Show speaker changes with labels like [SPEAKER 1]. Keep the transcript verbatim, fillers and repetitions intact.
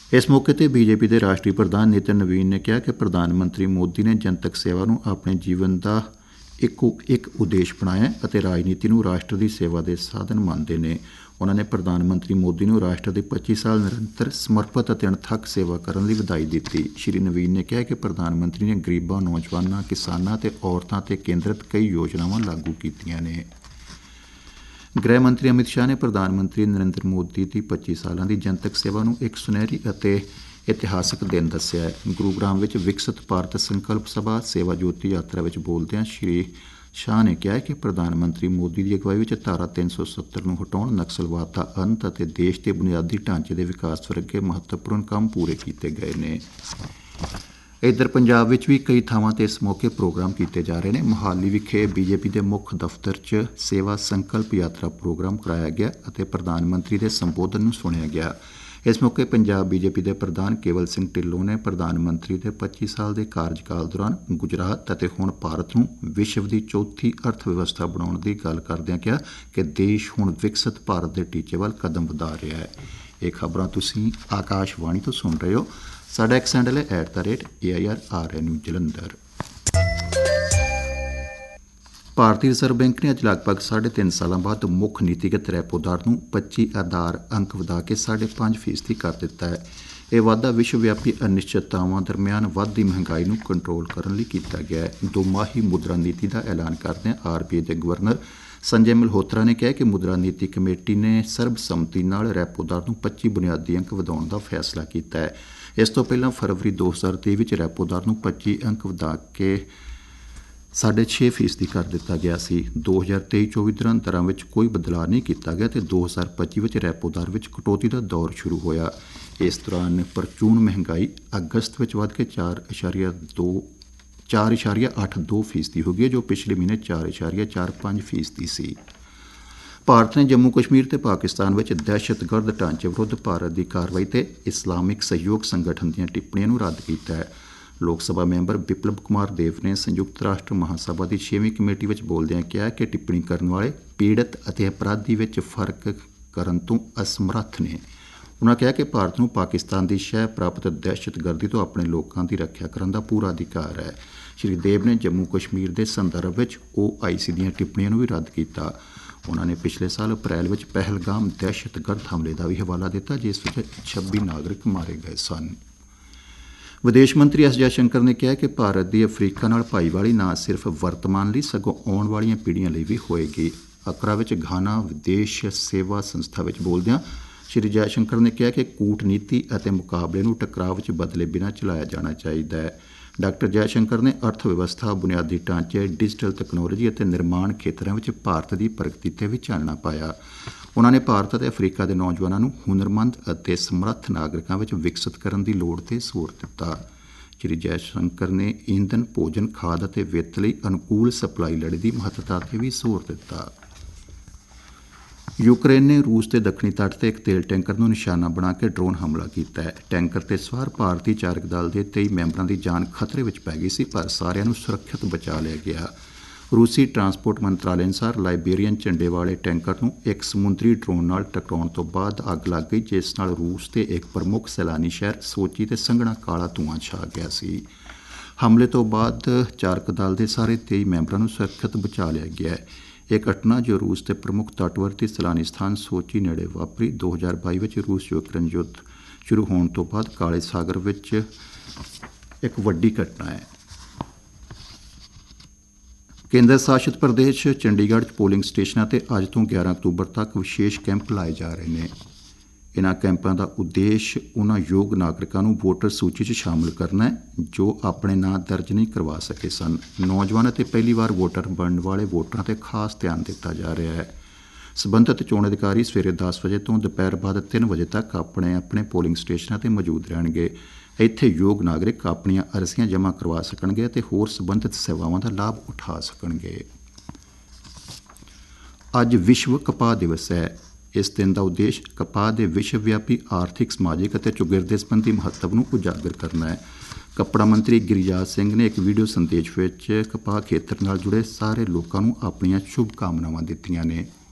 [SPEAKER 1] इस मौके पर बीजेपी के राष्ट्रीय प्रधान नितिन नवीन ने कहा कि प्रधानमंत्री मोदी ने जनतक सेवा नूं अपने जीवन का इको एक उद्देश बनाया और राजनीति नूं राष्ट्र की सेवा के साधन मानते हैं। उन्होंने प्रधानमंत्री मोदी नूं राष्ट्र की पच्ची साल निरंतर समर्पित और अणथक सेवा करने की बधाई दी। श्री नवीन ने कहा कि प्रधानमंत्री ने गरीबों, नौजवानों, किसानों और औरतों पर केंद्रित कई योजनावां लागू कीतियां ने। गृह मंत्री अमित शाह ने प्रधानमंत्री नरेंद्र मोदी की पच्ची साल की जनतक सेवा नूं एक सुनहरी और इतिहासक दिन दस्सिया है। गुरुग्राम में विकसित भारत संकल्प सभा सेवा ज्योति यात्रा में बोलदे श्री शाह ने कहा कि प्रधानमंत्री मोदी की अगवाई में धारा तीन सौ सत्तर नूं हटाउण, नक्सलवाद का अंत और देश के बुनियादी ढांचे के विकास वर्गे महत्वपूर्ण काम पूरे किए गए हैं। इधर पंजाब में भी कई थावां ते इस मौके प्रोग्राम किए जा रहे हैं। मोहाली विखे बीजेपी के मुख दफ्तर च सेवा संकल्प यात्रा प्रोग्राम कराया गया और प्रधानमंत्री के संबोधन नूं सुनिया गया। इस मौके पंजाब बीजेपी के प्रधान केवल सिंह ढिल्लों ने प्रधानमंत्री के पच्ची साल के कार्यकाल दौरान गुजरात और हुण भारत नूं विश्व की चौथी अर्थव्यवस्था बनाने की गल करदिआं कहा कि देश हुण विकसित भारत के टीचे वाल कदम वधा रहा है। ये खबरां तुसीं आकाशवाणी तो सुन रहे हो। साडा एक्स हैंडल है at the rate A I R are N you Jalandhar. भारतीय रिजर्व बैंक ने अज लगभग साढ़े तीन सालों बाद मुख्य नीतिगत रैपो दर नूं पच्ची आधार अंक वधा के साढ़े पांच फीसदी कर दिता है। यह वाधा विश्वव्यापी अनिश्चिततावां दरमियान वधदी महंगाई नूं कंट्रोल करने लई कीता गया है। दो माही मुद्रा नीति का ऐलान करदे आर बी आई के गवर्नर संजय मल्होत्रा ने कहा कि मुद्रा नीति कमेटी ने सर्बसम्मति नाल रैपो दर नूं पच्ची बुनियादी अंक वधाउण का फैसला किया है। इस तो पहलां फरवरी दो हज़ार तेई विच रैपो दर नूं पच्ची अंक वधा के साढ़े छे फीसदी कर दिता गया सी। दो हज़ार तेई चौबी दौरान दरां विच कोई बदलाव नहीं किया गया तो दो हज़ार पच्ची विच रैपो दर विच कटौती का दौर शुरू होया। इस दौरान परचून महंगाई अगस्त विच वध के चार इशारिया दो चार इशारिया अठ दो फीसदी हो गई, जो पिछले महीने चार इशारिया चार पाँच फीसदी सी। भारत ने जम्मू कश्मीर ते पाकिस्तान विच दहशतगर्द ढांचे विरुद्ध भारत की कार्रवाई ते इस्लामिक सहयोग संगठन दीआं टिप्पणियां नूं रद्द किया है। लोक सभा मैंबर बिप्लब कुमार देव ने संयुक्त राष्ट्र महासभा की छेवीं कमेटी में बोलदਿਆਂ कहा कि टिप्पणी करने वाले पीड़ित और अपराधी में फर्क करने तो असमर्थ ने। उन्होंने कहा कि भारत को पाकिस्तान की शह प्राप्त दहशतगर्दी तो अपने लोगों की रक्षा करने का पूरा अधिकार है। श्री देव ने जम्मू कश्मीर के संदर्भ में ओ आई सी दीआं टिप्पणियां भी रद्द किया। उन्होंने पिछले साल अप्रैल में पहलगाम दहशतगर्द हमले का भी हवाला दिता जिस में छब्बी नागरिक मारे गए सन। विदेश मंत्री एस जयशंकर ने कहा कि भारत की अफ्रीका नाल भाईवाली न सिर्फ वर्तमान लिए सगों आने वाली पीढ़ियों लिए भी होएगी। अकरा विच घाना विदेश सेवा संस्था में बोलदਿਆਂ श्री जयशंकर ने कहा कि कूटनीति और मुकाबले नूं टकराव विच बदले बिना चलाया जाना चाहिए है। डॉक्टर जयशंकर ने अर्थव्यवस्था, बुनियादी ढांचे, डिजिटल तकनोलॉजी और निर्माण खेत्रों में भारत की प्रगति पर भी चानना पाया। उन्होंने भारत और अफ्रीका के नौजवानों को हुनरमंद और समर्थ नागरिकों में विकसित करने की लौड़ पर जोर दिता। श्री जयशंकर ने ईंधन, भोजन, खाद और वित्त लई अनुकूल सप्लाई लड़ी की महत्ता पर भी जोर दिता। यूक्रेन ने रूस के दक्षिणी तट से एक तेल टैंकर को निशाना बना के ड्रोन हमला किया है। टैंकर से सवार भारतीय चालक दल के तेई मैंबरों की जान खतरे में पै गई सी, पर सारिਆਂ ਨੂੰ सुरक्षित बचा लिया गया। रूसी ट्रांसपोर्ट मंत्रालय अनुसार लाइबेरियन झंडे वाले टैंकर को एक समुद्री ड्रोन नाल टकराउण तो बाद अग लग गई, जिस नाल रूस के एक प्रमुख सैलानी शहर सोची ते संघਣਾ काला धुआं छा गया सी। हमले तो बाद चालक दल के सारे तेई मैंबरों को सुरक्षित बचा लिया गया है। एक घटना जो रूस के प्रमुख तटवर्ती सैलानी स्थान सोची नेड़े वापरी। दो हज़ार बाई में रूस यूक्रेन युद्ध शुरू होने तो बाद काले सागर में एक वड्डी घटना है। केंद्र शासित प्रदेश चंडीगढ़ पोलिंग स्टेशनों पर अज तो ग्यारह अक्तूबर तक विशेष कैंप लाए जा रहे हैं। इन्हां कैंपों का उद्देश्य उन्हां योग नागरिकों को वोटर सूची में शामिल करना है जो अपने नाम दर्ज नहीं करवा सके सन। नौजवान और पहली बार वोटर बनने वाले वोटरों पर खास ध्यान दिता जा रहा है। संबंधित चोण अधिकारी सवेरे दस बजे तो दोपहर बाद तीन बजे तक अपने अपने पोलिंग स्टेशनों पर मौजूद रहेंगे। इत्थे योग नागरिक अपनियां अर्जियां जमा करवा सकणगे ते होर संबंधित सेवावां का लाभ उठा सकणगे। अज विश्व कपाह दिवस है। इस दिन का उद्देश्य कपाह के विश्वव्यापी आर्थिक, समाजिक और चौगिरदे संबंधी महत्व को उजागर करना है। कपड़ा मंत्री गिरिराज सिंह ने एक वीडियो संदेश में कपाह खेतर नाल जुड़े सारे लोगों को अपनियां शुभकामनावां दित्तियां ने।